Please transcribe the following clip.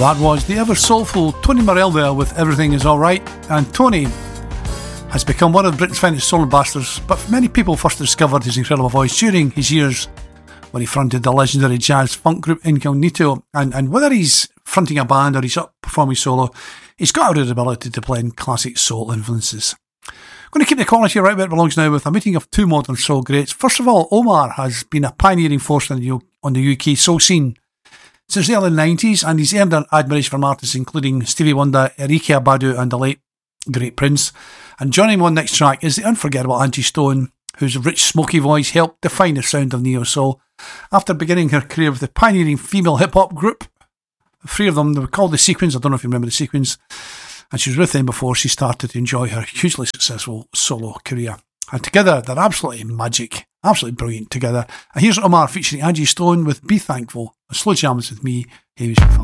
That was the ever soulful Tony Morell there with Everything Is Alright. And Tony has become one of Britain's finest soul ambassadors, but many people first discovered his incredible voice during his years when he fronted the legendary jazz funk group Incognito. And whether he's fronting a band or he's up performing solo, he's got a real ability to blend classic soul influences. I'm going to keep the quality right where it belongs now with a meeting of two modern soul greats. First of all, Omar has been a pioneering force on the UK soul scene since the early 90s, and he's earned an admiration from artists including Stevie Wonder, Erykah Badu and the late great Prince. And joining him on next track is the unforgettable Angie Stone, whose rich smoky voice helped define the sound of neo-soul. After beginning her career with the pioneering female hip-hop group, three of them, they were called the Sequins, I don't know if you remember the Sequins, and she was with them before she started to enjoy her hugely successful solo career. And together, they're absolutely magic, absolutely brilliant together. And here's Omar featuring Angie Stone with Be Thankful. A slow jams with me, Hamish.